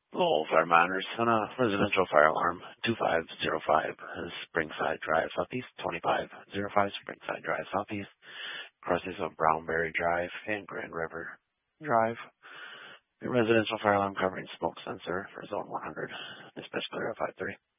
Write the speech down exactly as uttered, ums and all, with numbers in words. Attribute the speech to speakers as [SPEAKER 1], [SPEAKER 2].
[SPEAKER 1] Hello, fire monitors on a residential fire alarm two five zero five Springside Drive Southeast, twenty-five oh five Springside Drive Southeast, crosses of Brownberry Drive and Grand River Drive. A residential fire alarm covering smoke sensor for zone one hundred. Dispatch clear at five thirty.